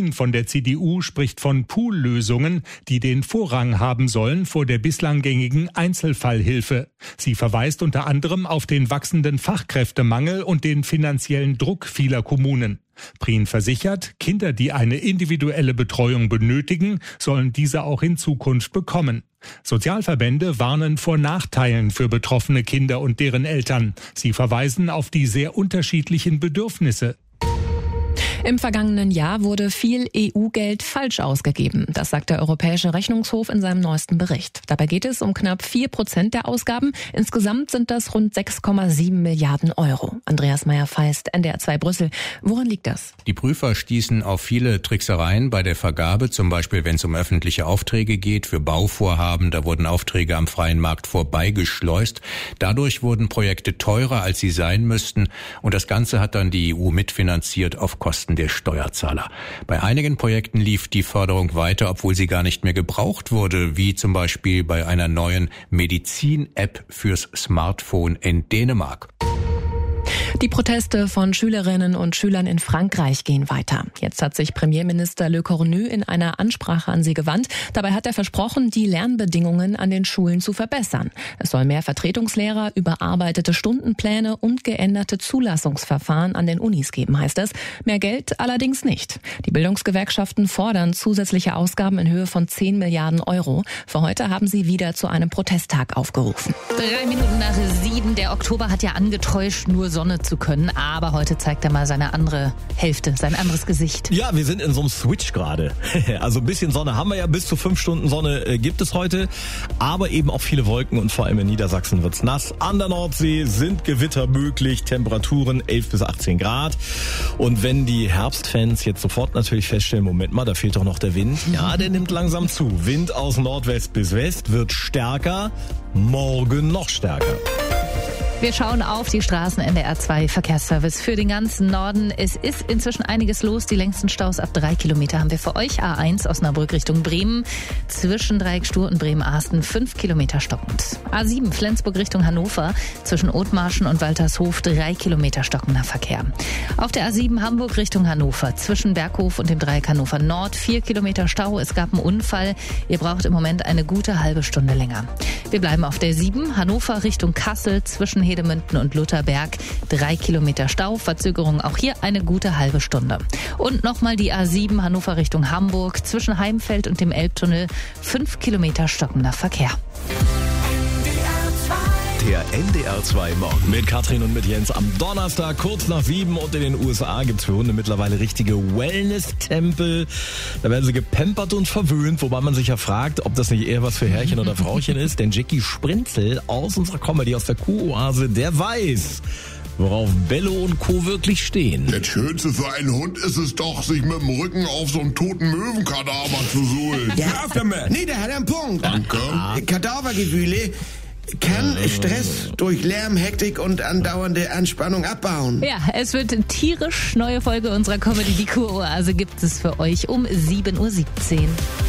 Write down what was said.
Grün von der CDU spricht von Poollösungen, die den Vorrang haben sollen vor der bislang gängigen Einzelfallhilfe. Sie verweist unter anderem auf den wachsenden Fachkräftemangel und den finanziellen Druck vieler Kommunen. Prien versichert, Kinder, die eine individuelle Betreuung benötigen, sollen diese auch in Zukunft bekommen. Sozialverbände warnen vor Nachteilen für betroffene Kinder und deren Eltern. Sie verweisen auf die sehr unterschiedlichen Bedürfnisse. Im vergangenen Jahr wurde viel EU-Geld falsch ausgegeben. Das sagt der Europäische Rechnungshof in seinem neuesten Bericht. Dabei geht es um knapp 4% der Ausgaben. Insgesamt sind das rund 6,7 Milliarden Euro. Andreas Meyer-Feist, NDR 2 Brüssel. Woran liegt das? Die Prüfer stießen auf viele Tricksereien bei der Vergabe, zum Beispiel wenn es um öffentliche Aufträge geht, für Bauvorhaben. Da wurden Aufträge am freien Markt vorbeigeschleust. Dadurch wurden Projekte teurer, als sie sein müssten. Und das Ganze hat dann die EU mitfinanziert auf Kosten der Steuerzahler. Bei einigen Projekten lief die Förderung weiter, obwohl sie gar nicht mehr gebraucht wurde, wie zum Beispiel bei einer neuen Medizin-App fürs Smartphone in Dänemark. Die Proteste von Schülerinnen und Schülern in Frankreich gehen weiter. Jetzt hat sich Premierminister Le Cornu in einer Ansprache an sie gewandt. Dabei hat er versprochen, die Lernbedingungen an den Schulen zu verbessern. Es soll mehr Vertretungslehrer, überarbeitete Stundenpläne und geänderte Zulassungsverfahren an den Unis geben, heißt es. Mehr Geld allerdings nicht. Die Bildungsgewerkschaften fordern zusätzliche Ausgaben in Höhe von 10 Milliarden Euro. Für heute haben sie wieder zu einem Protesttag aufgerufen. 3 Minuten nach 7. Der Oktober hat ja angetäuscht, nur Sonne zu können, aber heute zeigt er mal seine andere Hälfte, sein anderes Gesicht. Ja, wir sind in so einem Switch gerade. Also ein bisschen Sonne haben wir ja, bis zu 5 Stunden Sonne gibt es heute, aber eben auch viele Wolken und vor allem in Niedersachsen wird's nass. An der Nordsee sind Gewitter möglich, Temperaturen 11 bis 18 Grad. Und wenn die Herbstfans jetzt sofort natürlich feststellen, Moment mal, da fehlt doch noch der Wind. Ja, der nimmt langsam zu. Wind aus Nordwest bis West wird stärker, morgen noch stärker. Wir schauen auf die Straßen NDR 2 Verkehrsservice für den ganzen Norden. Es ist inzwischen einiges los. Die längsten Staus ab 3 Kilometer haben wir für euch. A1 Osnabrück Richtung Bremen. Zwischen Dreieckstur und Bremen-Ahsten 5 Kilometer stockend. A7 Flensburg Richtung Hannover. Zwischen Othmarschen und Waltershof 3 Kilometer stockender Verkehr. Auf der A7 Hamburg Richtung Hannover. Zwischen Berghof und dem Dreieck Hannover Nord 4 Kilometer Stau. Es gab einen Unfall. Ihr braucht im Moment eine gute halbe Stunde länger. Wir bleiben auf der 7 Hannover Richtung Kassel. Zwischen Hedemünden und Lutherberg 3 Kilometer Stau, Verzögerung auch hier eine gute halbe Stunde. Und nochmal die A7 Hannover Richtung Hamburg, zwischen Heimfeld und dem Elbtunnel 5 Kilometer stockender Verkehr. Der NDR 2 Morgen. Mit Katrin und mit Jens am Donnerstag, kurz nach 7. Und in den USA gibt's für Hunde mittlerweile richtige Wellness-Tempel. Da werden sie gepampert und verwöhnt, wobei man sich ja fragt, ob das nicht eher was für Herrchen oder Frauchen ist. Denn Jackie Sprinzel aus unserer Comedy, aus der Kuhoase, der weiß, worauf Bello und Co. wirklich stehen. Das Schönste für einen Hund ist es doch, sich mit dem Rücken auf so einen toten Möwenkadaver zu suhlen. Ja, nee, der hat einen Punkt. Danke. Kadavergewühle kann Stress durch Lärm, Hektik und andauernde Anspannung abbauen. Ja, es wird tierisch. Neue Folge unserer Comedy Die Kuroase gibt es für euch um 7:17 Uhr.